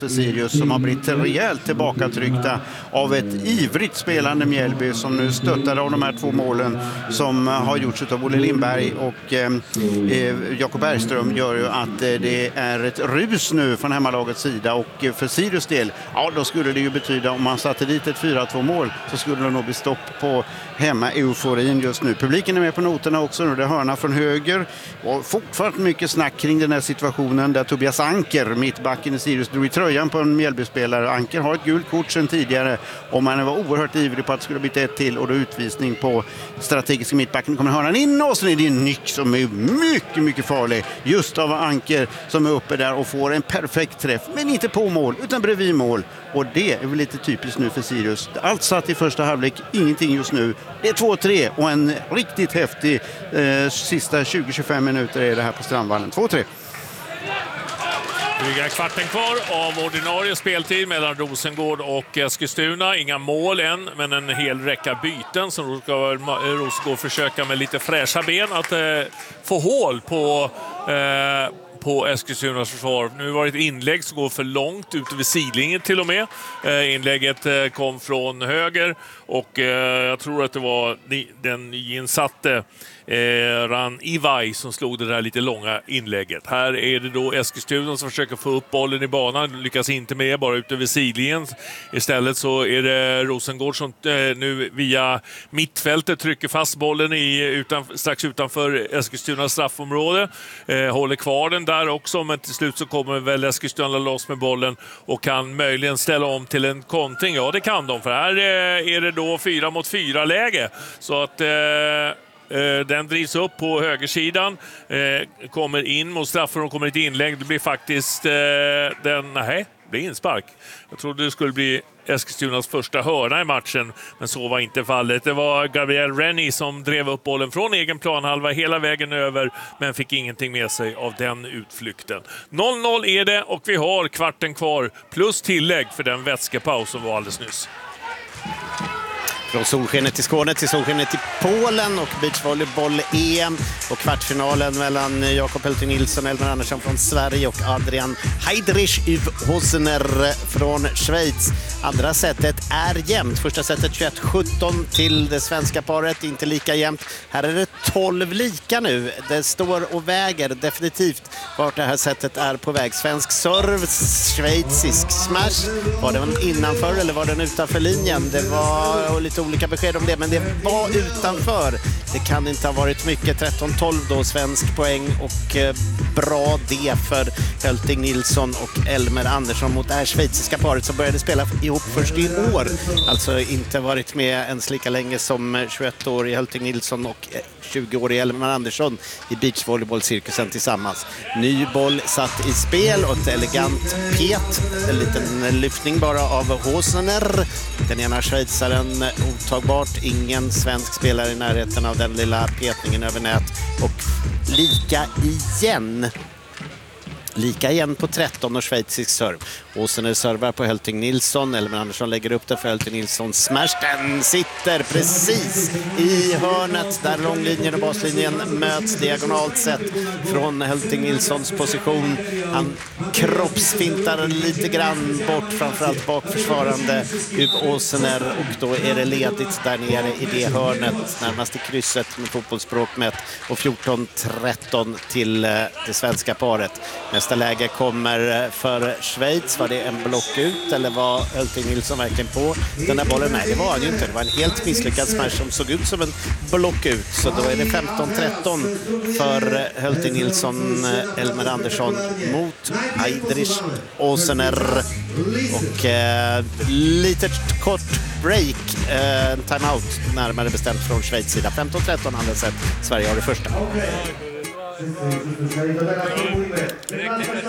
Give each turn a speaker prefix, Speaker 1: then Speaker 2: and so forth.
Speaker 1: för Sirius som har blivit rejält tillbakatryckta av ett ivrigt spelande Mjällby som nu stöttade av de här två målen som har gjorts av Olle Lindberg och Jakob Bergström gör ju att det är ett rus nu från hemmalagets sida och för Sirius del, ja då skulle det ju betyda om man satte dit ett 4-2 mål så skulle det nog bli stopp på hemma-euforin just nu. Publiken är med på noterna också nu, det är hörna från höger och fortfarande mycket snack kring den här situationen där Tobias Anker, mittbacken i Sirius, drog i tröjan på en Mjällby-spelare. Anker har ett gult kort sedan tidigare och man var oerhört ivrig på att det skulle bli ett till och då utvisning på strategiska mittbacken. Kommer hörnan in och så är det en nick som är mycket, mycket farlig just av Anker som är uppe där och får en perfekt träff, men inte på mål utan bredvid mål. Och det är väl lite typiskt nu för Sirius. Allt satt i första halvlek, ingenting just nu. Det är 2-3 och en riktigt häftig sista 20-25 minuter är det här på Strandvallen. 2-3.
Speaker 2: Dryga kvarten kvar av ordinarie speltid mellan Rosengård och Eskilstuna. Inga mål än, men en hel räcka byten som Rosengård försöka med lite fräscha ben att få hål på Eskilstunas försvar. Nu var det ett inlägg som går för långt ut över sidlinjen till och med. Inlägget kom från höger och jag tror att det var den nyinsatte Ran Ivaj som slog det där lite långa inlägget. Här är det då Eskilstuna som försöker få upp bollen i banan, lyckas inte med, bara ut över sidlinjen. Istället så är det Rosengård som nu via mittfältet trycker fast bollen strax utanför Eskilstunas straffområde. Håller kvar den där också, men till slut så kommer väl Eskilstuna loss med bollen och kan möjligen ställa om till en kontring. Ja, det kan de, för här är det då 4-mot-4 läge. Så att den drivs upp på högersidan, kommer in mot straffen och kommer ett inlägg. Det blir faktiskt det blir inspark. Jag trodde det skulle bli Eskilstunas första hörna i matchen, men så var inte fallet. Det var Gabriel Rennie som drev upp bollen från egen planhalva hela vägen över, men fick ingenting med sig av den utflykten. 0-0 är det och vi har kvarten kvar plus tillägg för den vätskepaus som var alldeles nyss.
Speaker 3: Från solskenet till Skåne till solskenet till Polen och beachvolleyboll-EM och kvartsfinalen mellan Jakob Helting Nilsson, Elmer Andersson från Sverige och Adrian Heidrich Hosner från Schweiz. Andra setet är jämnt. Första setet 21-17 till det svenska paret, inte lika jämnt. Här är det 12 lika nu. Det står och väger definitivt vart det här setet är på väg. Svensk serve, schweizisk smash. Var den innanför eller var den utanför linjen? Det var lite olika besked om det, men det var utanför. Det kan inte ha varit mycket. 13-12 då, svensk poäng och bra det för Helting Nilsson och Elmer Andersson mot det här schweiziska paret som började spela ihop först i år. Alltså inte varit med ens lika länge som 21-årig Helting Nilsson och 20-årig Elmer Andersson i beachvolleybollcirkusen tillsammans. Ny boll satt i spel och ett elegant pet. En liten lyftning bara av Hosner. Den ena schweizaren otagbart. Ingen svensk spelare i närheten av den lilla petningen över nät. Och lika igen på 13 och schweizisk serve. Hosner servar på Helting Nilsson. Elmer Andersson lägger upp det för Helting Nilsson. Smash, den sitter precis i hörnet där långlinjen och baslinjen möts diagonalt sett från Helting Nilssons position. Han kroppsfintar lite grann bort, framförallt bakförsvarande Hosner, och då är det ledigt där nere i det hörnet närmast i krysset med fotbollsspråk mätt, och 14-13 till det svenska paret. Nästa läge kommer för Schweiz. Var det en block ut eller var Helting Nilsson verkligen på den där bollen? Nej, det var han ju inte. Det var en helt misslyckad smash som såg ut som en block ut. Så då är det 15-13 för Helting Nilsson, Elmer Andersson mot Heidrich Hosner. Och lite kort break, timeout närmare bestämt från Schweiz sida. 15-13 andra set. Sverige har det första.